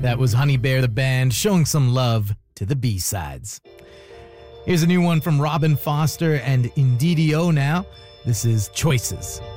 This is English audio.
That was Honey Bear the Band showing some love to the B-sides. Here's a new one from Robin Foster and Indidio now. This is Choices.